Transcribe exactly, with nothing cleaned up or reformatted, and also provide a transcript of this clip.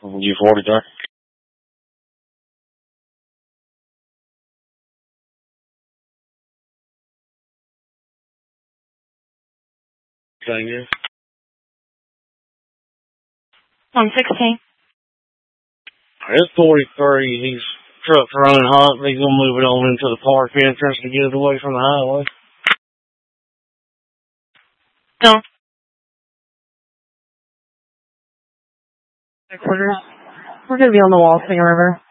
U forty, sir. Thank you. one sixteen. It's forty-three. These trucks running hot. They're going to move it on into the park entrance to get it away from the highway. No. We're, we're going to be on the Walsingham River.